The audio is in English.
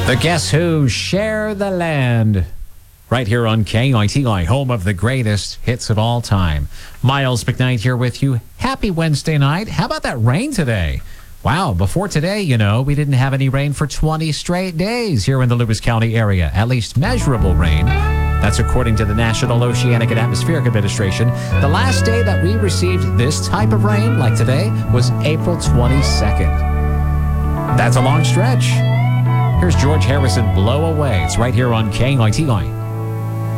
The Guess Who share the land. Right here on KITI, home of the greatest hits of all time. Miles McKnight here with you. Happy Wednesday night. How about that rain today? Wow, before today, we didn't have any rain for 20 straight days here in the Lewis County area. At least measurable rain. That's according to the National Oceanic and Atmospheric Administration. The last day that we received this type of rain, like today, was April 22nd. That's a long stretch. Here's George Harrison, Blow Away. It's right here on KITI.